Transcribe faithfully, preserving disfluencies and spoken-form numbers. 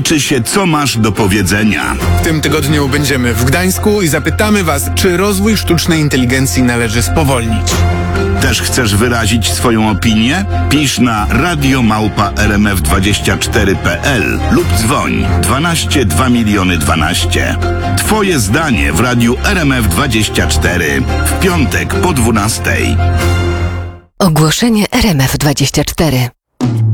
liczy się, co masz do powiedzenia. W tym tygodniu będziemy w Gdańsku i zapytamy Was, czy rozwój sztucznej inteligencji należy spowolnić. Też chcesz wyrazić swoją opinię? Pisz na radio małpa r m f dwadzieścia cztery kropka p l lub dzwoń dwanaście dwa miliony dwanaście. Twoje zdanie w radiu R M F dwadzieścia cztery w piątek po dwunastej. Ogłoszenie R M F dwadzieścia cztery.